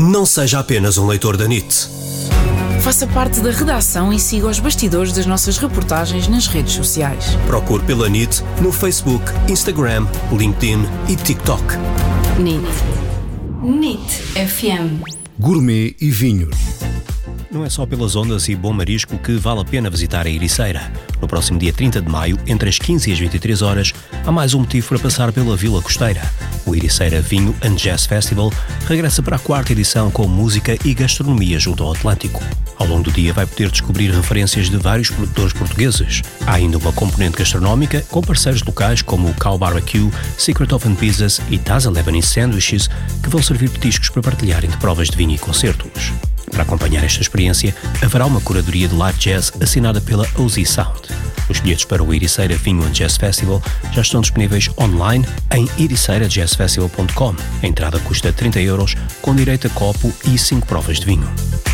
Não seja apenas um leitor da NIT. Faça parte da redação e siga os bastidores das nossas reportagens nas redes sociais. Procure pela NIT no Facebook, Instagram, LinkedIn e TikTok. NIT. NIT FM. Gourmet e vinhos. Não é só pelas ondas e bom marisco que vale a pena visitar a Ericeira. No próximo dia 30 de maio, entre as 15 e as 23 horas, há mais um motivo para passar pela Vila Costeira. O Ericeira Vinho and Jazz Festival regressa para a 4ª edição com música e gastronomia junto ao Atlântico. Ao longo do dia vai poder descobrir referências de vários produtores portugueses. Há ainda uma componente gastronómica com parceiros locais como o Cow Barbecue, Secret Oven Pizzas e Taza Lebanese Sandwiches, que vão servir petiscos para partilhar entre provas de vinho e concertos. Para acompanhar esta experiência, haverá uma curadoria de live jazz assinada pela OZ Sound. Os bilhetes para o Ericeira Vinho and Jazz Festival já estão disponíveis online em ericeirajazzfestival.com. A entrada custa 30€, com direito a copo e 5 provas de vinho.